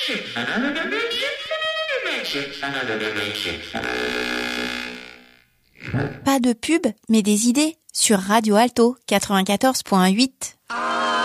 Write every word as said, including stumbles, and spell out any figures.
Pas de pub, mais des idées sur Radio Alto quatre-vingt-quatorze point huit.